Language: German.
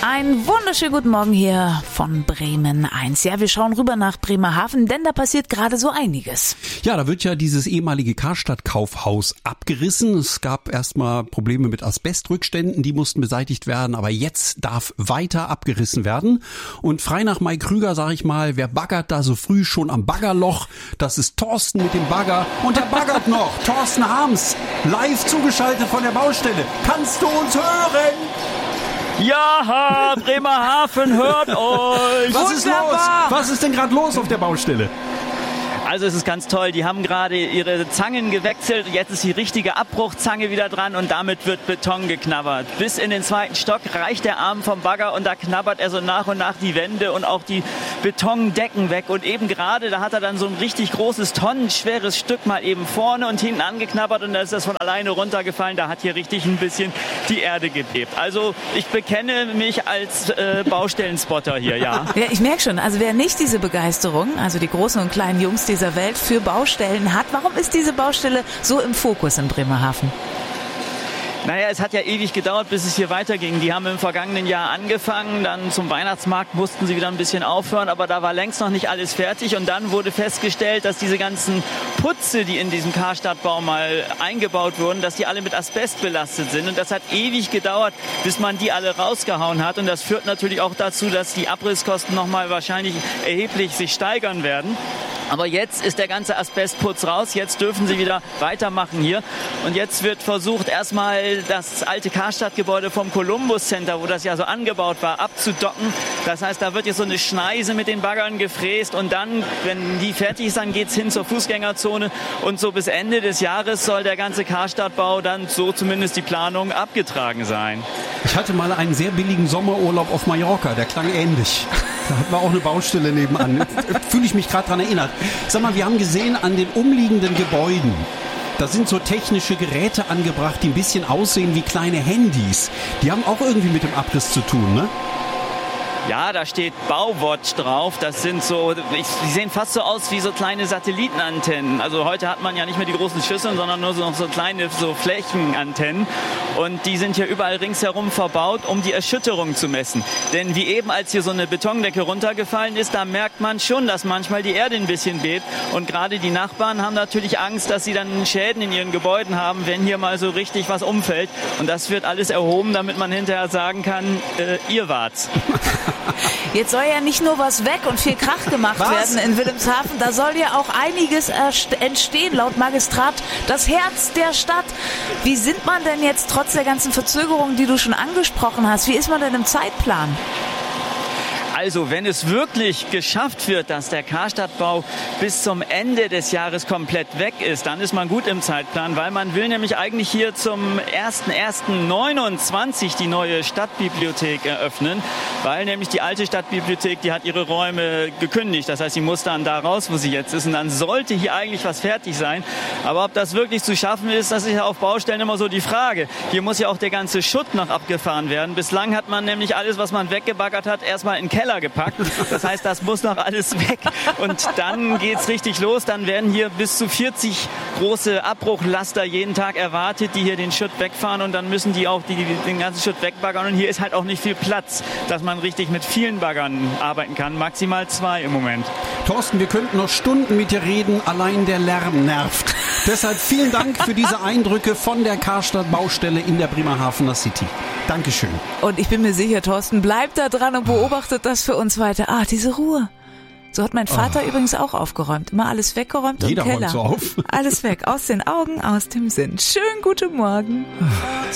Einen wunderschönen guten Morgen hier von Bremen 1. Ja, wir schauen rüber nach Bremerhaven, denn da passiert gerade so einiges. Ja, da wird ja dieses ehemalige Karstadt-Kaufhaus abgerissen. Es gab erstmal Probleme mit Asbestrückständen, die mussten beseitigt werden, aber jetzt darf weiter abgerissen werden. Und frei nach Mai Krüger, sag ich mal, wer baggert da so früh schon am Baggerloch? Das ist Thorsten mit dem Bagger und der baggert noch. Thorsten Harms, live zugeschaltet von der Baustelle. Kannst du uns hören? Ja, Bremerhaven, hört euch! Was ist los? Was ist denn gerade los auf der Baustelle? Also es ist ganz toll, die haben gerade ihre Zangen gewechselt, jetzt ist die richtige Abbruchzange wieder dran und damit wird Beton geknabbert. Bis in den 2. Stock reicht der Arm vom Bagger und da knabbert er so nach und nach die Wände und auch die Betondecken weg. Und eben gerade, da hat er dann so ein richtig großes, tonnenschweres Stück mal eben vorne und hinten angeknabbert und da ist das von alleine runtergefallen. Da hat hier richtig ein bisschen die Erde gebebt. Also ich bekenne mich als Baustellenspotter hier, ja. Ja, ich merke schon, also wer nicht diese Begeisterung, also die großen und kleinen Jungs dieser Welt für Baustellen hat, warum ist diese Baustelle so im Fokus in Bremerhaven? Naja, es hat ja ewig gedauert, bis es hier weiterging. Die haben im vergangenen Jahr angefangen, dann zum Weihnachtsmarkt mussten sie wieder ein bisschen aufhören, aber da war längst noch nicht alles fertig und dann wurde festgestellt, dass diese ganzen Putze, die in diesem Karstadtbau mal eingebaut wurden, dass die alle mit Asbest belastet sind und das hat ewig gedauert, bis man die alle rausgehauen hat und das führt natürlich auch dazu, dass die Abrisskosten nochmal wahrscheinlich erheblich sich steigern werden. Aber jetzt ist der ganze Asbestputz raus, jetzt dürfen sie wieder weitermachen hier. Und jetzt wird versucht, erstmal das alte Karstadt-Gebäude vom Columbus Center, wo das ja so angebaut war, abzudocken. Das heißt, da wird jetzt so eine Schneise mit den Baggern gefräst und dann, wenn die fertig ist, dann geht's hin zur Fußgängerzone. Und so bis Ende des Jahres soll der ganze Karstadtbau dann, so zumindest die Planung, abgetragen sein. Ich hatte mal einen sehr billigen Sommerurlaub auf Mallorca, der klang ähnlich. Da hat man auch eine Baustelle nebenan. Fühle ich mich gerade dran erinnert. Sag mal, wir haben gesehen an den umliegenden Gebäuden, da sind so technische Geräte angebracht, die ein bisschen aussehen wie kleine Handys. Die haben auch irgendwie mit dem Abriss zu tun, ne? Ja, da steht Bauwatch drauf. Das sind so, die sehen fast so aus wie so kleine Satellitenantennen. Also heute hat man ja nicht mehr die großen Schüsseln, sondern nur so kleine so Flächenantennen. Und die sind hier überall ringsherum verbaut, um die Erschütterung zu messen. Denn wie eben, als hier so eine Betondecke runtergefallen ist, da merkt man schon, dass manchmal die Erde ein bisschen bebt. Und gerade die Nachbarn haben natürlich Angst, dass sie dann Schäden in ihren Gebäuden haben, wenn hier mal so richtig was umfällt. Und das wird alles erhoben, damit man hinterher sagen kann, ihr wart's. Jetzt soll ja nicht nur was weg und viel Krach gemacht werden in Wilhelmshaven, da soll ja auch einiges entstehen, laut Magistrat, das Herz der Stadt. Wie sind man denn jetzt trotz der ganzen Verzögerungen, die du schon angesprochen hast, wie ist man denn im Zeitplan? Also, wenn es wirklich geschafft wird, dass der Karstadtbau bis zum Ende des Jahres komplett weg ist, dann ist man gut im Zeitplan, weil man will nämlich eigentlich hier zum 01.01.29 die neue Stadtbibliothek eröffnen, weil nämlich die alte Stadtbibliothek, die hat ihre Räume gekündigt. Das heißt, sie muss dann da raus, wo sie jetzt ist und dann sollte hier eigentlich was fertig sein. Aber ob das wirklich zu schaffen ist, das ist ja auf Baustellen immer so die Frage. Hier muss ja auch der ganze Schutt noch abgefahren werden. Bislang hat man nämlich alles, was man weggebaggert hat, erstmal in den Keller gepackt. Das heißt, das muss noch alles weg. Und dann geht's richtig los. Dann werden hier bis zu 40 große Abbruchlaster jeden Tag erwartet, die hier den Schutt wegfahren und dann müssen die auch den ganzen Schutt wegbaggern. Und hier ist halt auch nicht viel Platz, dass man richtig mit vielen Baggern arbeiten kann. Maximal 2 im Moment. Thorsten, wir könnten noch Stunden mit dir reden. Allein der Lärm nervt. Deshalb vielen Dank für diese Eindrücke von der Karstadt-Baustelle in der Bremerhavener City. Dankeschön. Und ich bin mir sicher, Thorsten bleibt da dran und beobachtet das für uns weiter. Ah, diese Ruhe. So hat mein Vater übrigens auch aufgeräumt. Immer alles weggeräumt Jeder im Keller. räumt so auf. Alles weg. Aus den Augen, aus dem Sinn. Schönen guten Morgen.